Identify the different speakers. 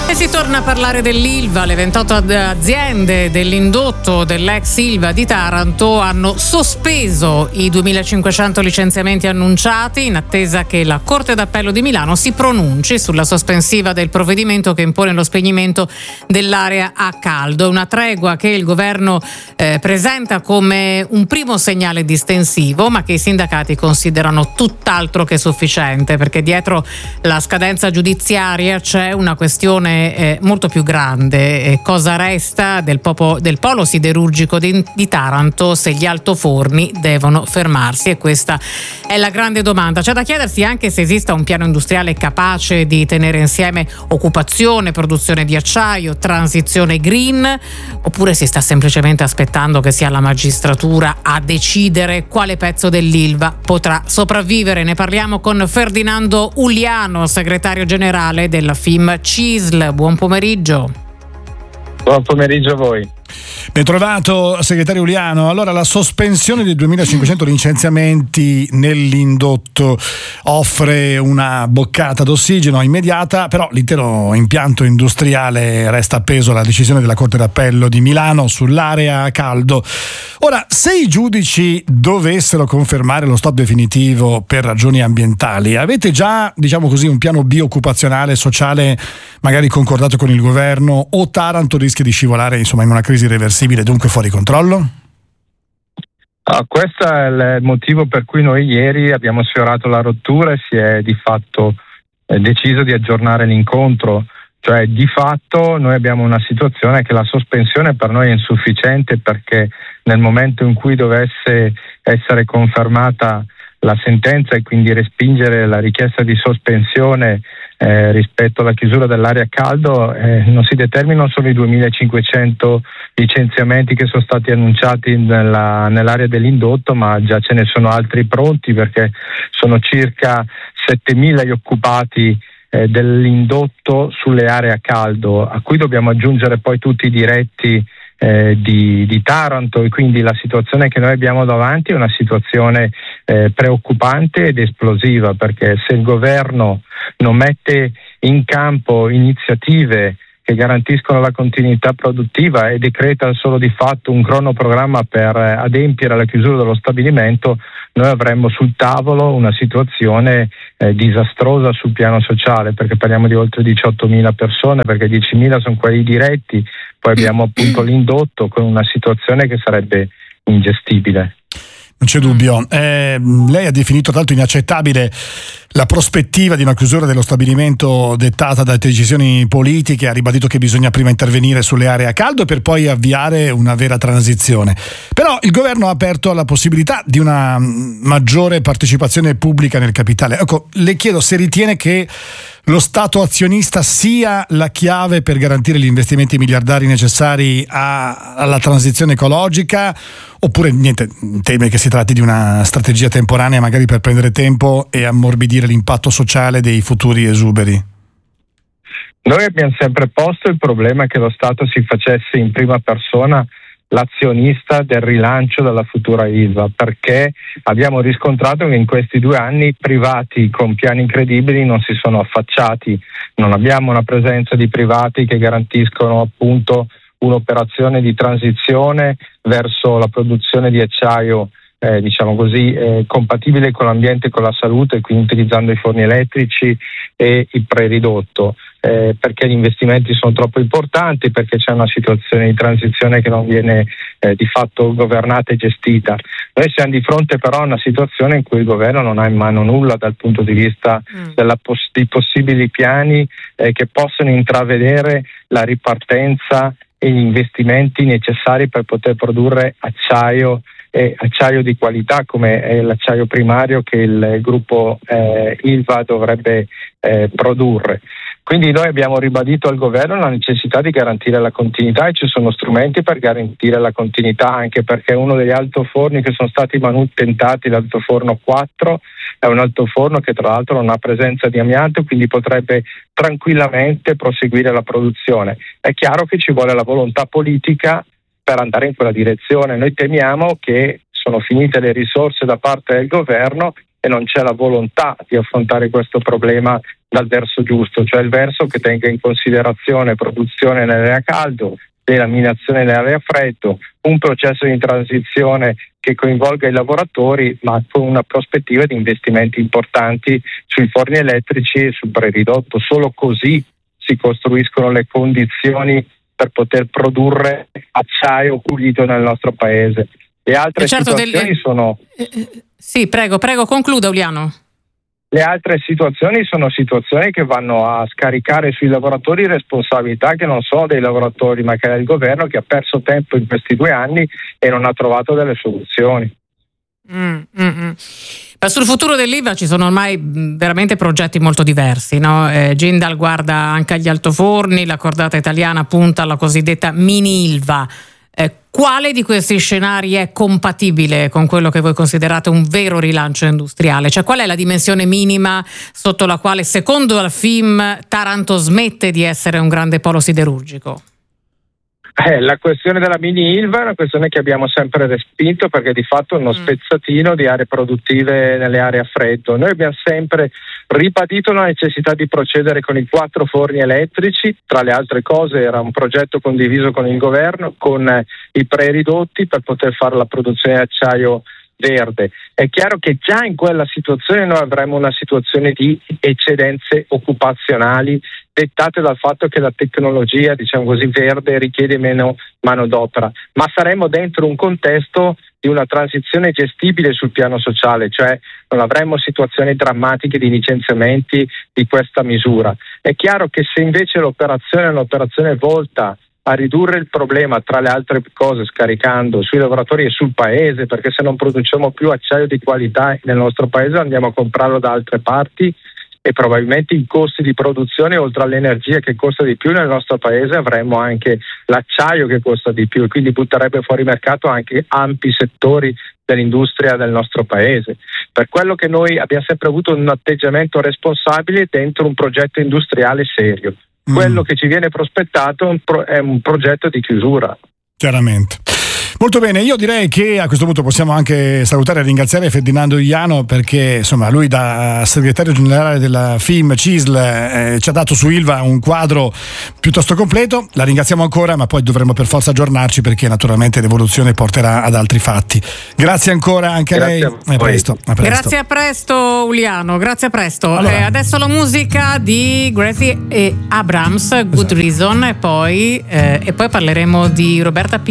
Speaker 1: E si torna a parlare dell'Ilva. Le 28 aziende dell'indotto dell'ex Ilva di Taranto hanno sospeso i 2.500 licenziamenti annunciati in attesa che la Corte d'Appello di Milano si pronunci sulla sospensiva del provvedimento che impone lo spegnimento dell'area a caldo. Una tregua che il governo presenta come un primo segnale distensivo, ma che i sindacati considerano tutt'altro che sufficiente, perché dietro la scadenza giudiziaria c'è una questione molto più grande. Cosa resta del polo siderurgico di Taranto se gli altoforni devono fermarsi? E questa è la grande domanda. C'è da chiedersi anche se esista un piano industriale capace di tenere insieme occupazione, produzione di acciaio, transizione green, oppure si sta semplicemente aspettando che sia la magistratura a decidere quale pezzo dell'Ilva potrà sopravvivere. Ne parliamo con Ferdinando Uliano, segretario generale della FIM-CISL. Buon pomeriggio.
Speaker 2: Buon pomeriggio a voi.
Speaker 3: Ben trovato, segretario Uliano. Allora, la sospensione dei 2.500 licenziamenti nell'indotto offre una boccata d'ossigeno immediata, però l'intero impianto industriale resta appeso alla decisione della Corte d'Appello di Milano sull'area a caldo. Ora, se i giudici dovessero confermare lo stop definitivo per ragioni ambientali, avete già, diciamo così, un piano bioccupazionale, sociale, magari concordato con il governo, o Taranto rischia di scivolare, insomma, in una crisi irreversibile, dunque fuori controllo?
Speaker 2: Questo è il motivo per cui noi ieri abbiamo sfiorato la rottura e si è di fatto deciso di aggiornare l'incontro. Cioè, di fatto noi abbiamo una situazione che la sospensione per noi è insufficiente, perché nel momento in cui dovesse essere confermata la sentenza e quindi respingere la richiesta di sospensione rispetto alla chiusura dell'area a caldo, non si determinano solo i 2.500 licenziamenti che sono stati annunciati nell'area dell'indotto, ma già ce ne sono altri pronti, perché sono circa 7.000 gli occupati dell'indotto sulle aree a caldo, a cui dobbiamo aggiungere poi tutti i diretti di Taranto, e quindi la situazione che noi abbiamo davanti è una situazione preoccupante ed esplosiva, perché se il governo non mette in campo iniziative che garantiscono la continuità produttiva e decreta solo di fatto un cronoprogramma per adempiere alla chiusura dello stabilimento, noi avremmo sul tavolo una situazione disastrosa sul piano sociale, perché parliamo di oltre 18.000 persone, perché 10.000 sono quelli diretti, poi abbiamo appunto l'indotto con una situazione che sarebbe ingestibile.
Speaker 3: Non c'è dubbio. Lei ha definito tanto inaccettabile la prospettiva di una chiusura dello stabilimento dettata da decisioni politiche, ha ribadito che bisogna prima intervenire sulle aree a caldo per poi avviare una vera transizione. Però il governo ha aperto alla possibilità di una maggiore partecipazione pubblica nel capitale. Ecco, le chiedo se ritiene che lo Stato azionista sia la chiave per garantire gli investimenti miliardari necessari alla transizione ecologica, oppure niente, teme che si tratti di una strategia temporanea, magari per prendere tempo e ammorbidire l'impatto sociale dei futuri esuberi?
Speaker 2: Noi abbiamo sempre posto il problema che lo Stato si facesse in prima persona l'azionista del rilancio della futura Ilva, perché abbiamo riscontrato che in questi 2 anni privati con piani incredibili non si sono affacciati. Non abbiamo una presenza di privati che garantiscono appunto un'operazione di transizione verso la produzione di acciaio diciamo così compatibile con l'ambiente e con la salute, quindi utilizzando i forni elettrici e il preridotto, perché gli investimenti sono troppo importanti, perché c'è una situazione di transizione che non viene di fatto governata e gestita. Noi siamo di fronte però a una situazione in cui il governo non ha in mano nulla dal punto di vista di possibili piani che possono intravedere la ripartenza e gli investimenti necessari per poter produrre acciaio di qualità, come è l'acciaio primario che il gruppo Ilva dovrebbe produrre. Quindi noi abbiamo ribadito al governo la necessità di garantire la continuità, e ci sono strumenti per garantire la continuità, anche perché uno degli altoforni che sono stati manutentati, l'altoforno 4, è un altoforno che tra l'altro non ha presenza di amianto, quindi potrebbe tranquillamente proseguire la produzione. È chiaro che ci vuole la volontà politica per andare in quella direzione. Noi temiamo che sono finite le risorse da parte del governo e non c'è la volontà di affrontare questo problema dal verso giusto, cioè il verso che tenga in considerazione produzione nell'area caldo, delaminazione nell'area freddo, un processo di transizione che coinvolga i lavoratori, ma con una prospettiva di investimenti importanti sui forni elettrici e sul preridotto. Solo così si costruiscono le condizioni per poter produrre acciaio pulito nel nostro paese. Le altre situazioni sono...
Speaker 1: Sì, prego, concluda Uliano.
Speaker 2: Le altre situazioni sono situazioni che vanno a scaricare sui lavoratori responsabilità che non sono dei lavoratori, ma che è il governo che ha perso tempo in questi 2 anni e non ha trovato delle soluzioni.
Speaker 1: Ma sul futuro dell'Ilva ci sono ormai veramente progetti molto diversi, no? Jindal guarda anche agli altoforni, la cordata italiana punta alla cosiddetta mini Ilva. Quale di questi scenari è compatibile con quello che voi considerate un vero rilancio industriale? Cioè, qual è la dimensione minima sotto la quale, secondo la FIM, Taranto smette di essere un grande polo siderurgico?
Speaker 2: La questione della mini Ilva è una questione che abbiamo sempre respinto, perché di fatto è uno spezzatino di aree produttive nelle aree a freddo. Noi abbiamo sempre ribadito la necessità di procedere con i 4 forni elettrici, tra le altre cose era un progetto condiviso con il governo, con i preridotti per poter fare la produzione di acciaio verde. È chiaro che già in quella situazione noi avremo una situazione di eccedenze occupazionali dettate dal fatto che la tecnologia, diciamo così, verde richiede meno manodopera, ma saremo dentro un contesto di una transizione gestibile sul piano sociale, cioè non avremo situazioni drammatiche di licenziamenti di questa misura. È chiaro che se invece l'operazione è un'operazione volta a ridurre il problema, tra le altre cose scaricando sui lavoratori e sul paese, perché se non produciamo più acciaio di qualità nel nostro paese andiamo a comprarlo da altre parti e probabilmente i costi di produzione, oltre all'energia che costa di più nel nostro paese, avremo anche l'acciaio che costa di più e quindi butterebbe fuori mercato anche ampi settori dell'industria del nostro paese. Per quello che noi abbiamo sempre avuto un atteggiamento responsabile dentro un progetto industriale serio. Quello che ci viene prospettato è un progetto di chiusura.
Speaker 3: Chiaramente. Molto bene, io direi che a questo punto possiamo anche salutare e ringraziare Ferdinando Uliano, perché insomma lui da segretario generale della FIM CISL ci ha dato su Ilva un quadro piuttosto completo. La ringraziamo ancora, ma poi dovremo per forza aggiornarci, perché naturalmente l'evoluzione porterà ad altri fatti. Grazie ancora anche a lei. A presto.
Speaker 1: Grazie, a presto Uliano, grazie, a presto. Allora, adesso la musica di Gracie e Abrams, Good Reason, e poi parleremo di Roberta